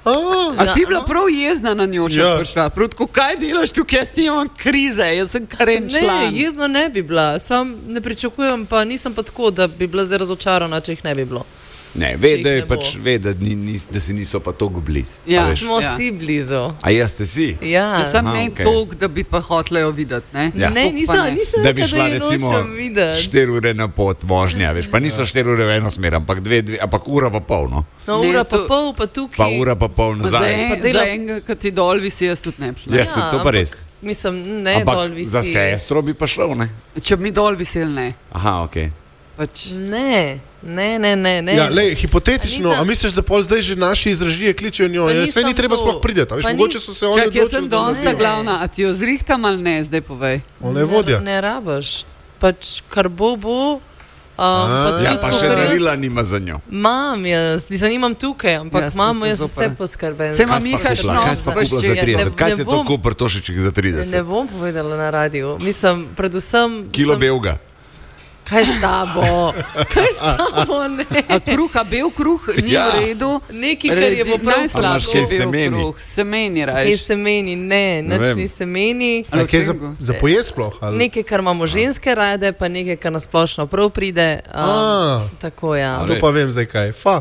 A ti bila prav jezna na njo, če prišla. Prudko, kaj delaš tukaj, jaz nimam krize, jaz sem karen član. Ne, jezno ne bi bila, sam ne pričakujem, pa nisem pa tako, da bi bila zdaj razočarana, če jih ne bi bilo. Ne, ve, da si niso pa toliko blizu. Ja. Smo si blizu. A jaz ste si? Ja. Jaz sem ne toliko, da bi pa hotela jo videti, ne? Ja. Ne, nisem da bi šla recimo 4 ure na pot vožnja, veš, pa niso 4 ure v eno smer, ampak ura pa pol, no. No, ura pa pol, pa tukaj. Pa ura pa pol nazaj. Za enega, kad ti dol visi, jaz tudi ne bi šla. Jaz tudi, to pa res. Mislim, ne dol visi. Za sestro bi pa šel, ne? Če bi mi dol visel, ne. Aha, okej. Ne. Ja, lej, hipotetično, a misliš, da pol zdaj že naši iz režije kličejo njo, saj ni treba sploh prideti, a veš, mogoče so se oni odločili. Čak, jaz sem dosta glavna, a ti jo zrihtam ali ne, zdaj povej. Ona je vodja. Ne rabaš, pač kar bo. Ja, pa še darila nima za njo. Mam jaz, mislim, imam tukaj, ampak imamo jaz vse poskrben. Se ima Miha Šnov, kaj si pa kupila za 30? Kaj si to kupil Tošiček za 30? Ne bom povedala na radiju, mislim, predvsem... Kilo belga. Kaj s tabo? Ne. A kruha, bel kruh, ni v redu. Nekaj, kar je bo prav najslabše bel kruh. Semeni rajš. Kaj semeni? Ne, nič ni semeni. Kaj za pojest sploh? Nekaj, kar imamo ženske rade, pa nekaj, kar nasplošno prav pride. Tako, ja. To pa vem zdaj kaj. Fa.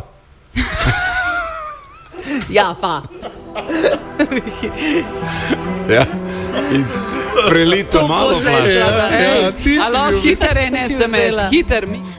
Ja, fa. Ja. Prelito malo flash. Alo, hiter en SMS, hiter mi.